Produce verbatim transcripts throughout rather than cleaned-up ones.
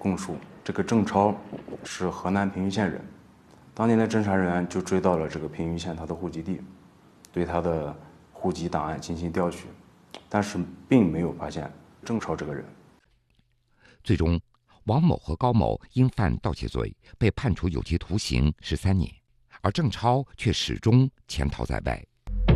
供述，这个郑超是河南平舆县人。当年的侦查人员就追到了这个平舆县他的户籍地，对他的户籍档案进行调取，但是并没有发现郑超这个人。 最终，王某和高某因犯盗窃罪被判处有期徒刑十三年，而郑超却始终潜逃在外。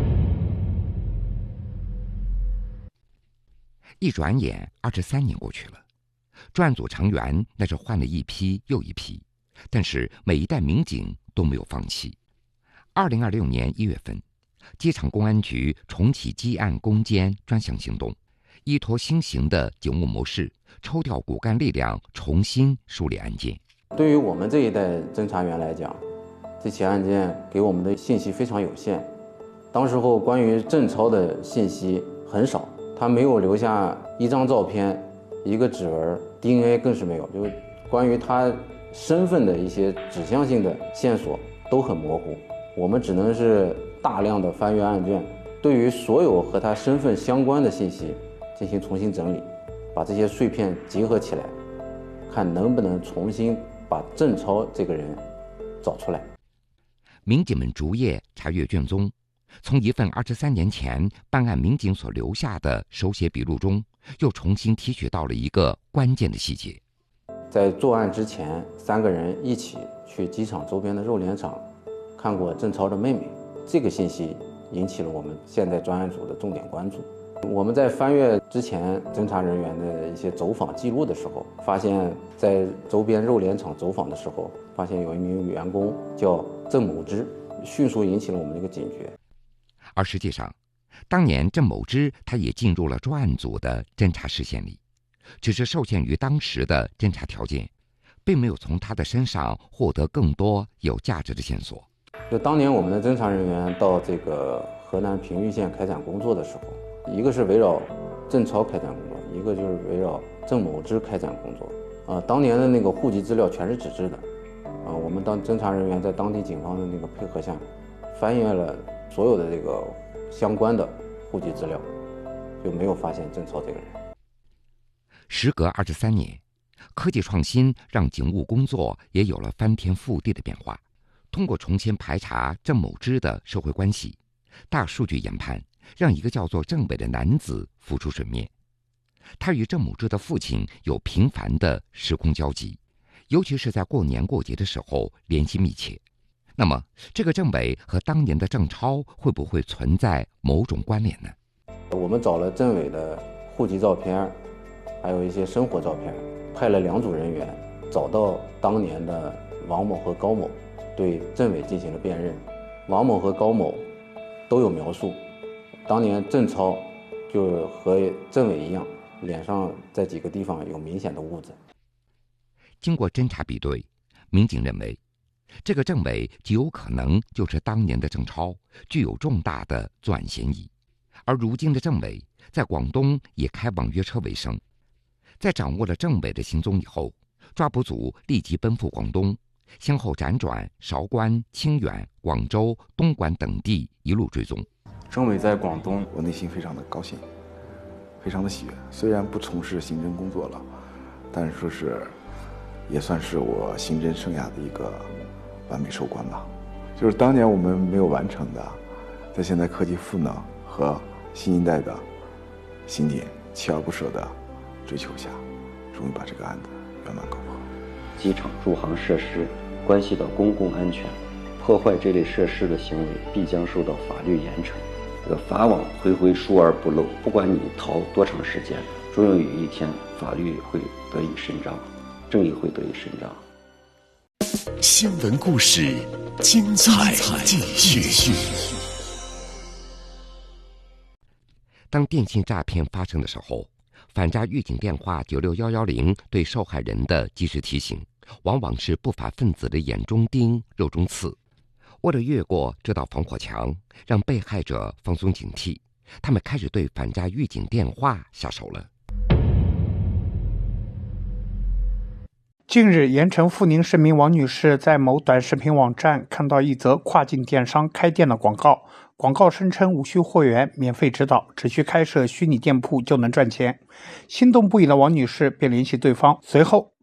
一转眼，二十三年过去了，专案组成员那是换了一批又一批，但是每一代民警都没有放弃。二零二六年一月份，机场公安局重启积案攻坚专项行动，依托新型的警务模式，抽调骨干力量，重新梳理案件。 对于我们这一代侦查员来讲，这起案件给我们的信息非常有限。当时候关于郑超的信息很少，他没有留下一张照片、一个指纹 ，D N A 更是没有，就是关于他身份的一些指向性的线索都很模糊。我们只能是大量的翻阅案卷，对于所有和他身份相关的信息进行重新整理，把这些碎片集合起来，看能不能重新把郑超这个人找出来。 民警们逐页查阅卷宗，从一份二十三年前办案民警所留下的手写笔录中，又重新提取到了一个关键的细节。 在作案之前，三个人一起去机场周边的肉联厂看过郑超的妹妹，这个信息引起了我们现在专案组的重点关注。我们在翻阅之前侦查人员的一些走访记录的时候，发现在周边肉联厂走访的时候，发现有一名员工叫郑某之，迅速引起了我们的一个警觉。 而实际上，当年郑某之他也进入了专案组的侦查视线里，只是受限于当时的侦查条件，并没有从他的身上获得更多有价值的线索。 就当年我们的侦查人员到这个河南平舆县开展工作的时候，一个是围绕郑超开展工作，一个就是围绕郑某之开展工作。啊，当年的那个户籍资料全是纸质的，啊，我们当侦查人员在当地警方的那个配合下，翻阅了所有的这个相关的户籍资料，就没有发现郑超这个人。 时隔二十三年，科技创新让警务工作也有了翻天覆地的变化。通过重新排查郑某之的社会关系，大数据研判让一个叫做郑伟的男子浮出水面。他与郑某之的父亲有频繁的时空交集，尤其是在过年过节的时候联系密切。那么，这个郑伟和当年的郑超会不会存在某种关联呢？ 我们找了郑伟的户籍照片，还有一些生活照片，派了两组人员找到当年的王某和高某，对郑伟进行了辨认。王某和高某都有描述，当年郑超就和郑伟一样，脸上在几个地方有明显的污渍。 经过侦查比对，民警认为这个郑伟极有可能就是当年的郑超，具有重大的作案嫌疑。而如今的郑伟在广东也开网约车为生。在掌握了郑伟的行踪以后，抓捕组立即奔赴广东，先后辗转韶关、清远、广州、东莞等地，一路追踪。 郑伟在广东， 我内心非常的高兴，非常的喜悦。虽然不从事刑侦工作了，但是说是也算是我刑侦生涯的一个完美收官吧。就是当年我们没有完成的，在现在科技赋能和新一代的刑警锲而不舍的追求下，终于把这个案子圆满告破。 机场驻航设施关系到公共安全，破坏这类设施的行为必将受到法律严惩。这个法网恢恢，疏而不漏，不管你逃多长时间，终有一天法律会得以伸张，正义会得以伸张。 新闻故事，精彩继续。 当电信诈骗发生的时候，反诈预警电话九六一一零对受害人的及时提醒，往往是不法分子的眼中钉、肉中刺。为了越过这道防火墙，让被害者放松警惕，他们开始对反诈预警电话下手了。 近日，盐城阜宁市民王女士在某短视频网站看到一则跨境电商开店的广告，广告声称无需货源、免费指导，只需开设虚拟店铺就能赚钱。心动不已的王女士便联系对方，随后